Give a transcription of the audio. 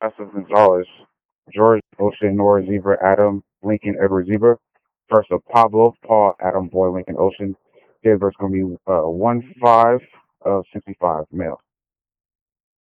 Estes Gonzalez, George Ocean, Nora Zebra, Adam Lincoln, Edward Zebra. First of Pablo, Paul, Adam Boy, Lincoln Ocean. Date of birth is going to be 1/5 of 65, male.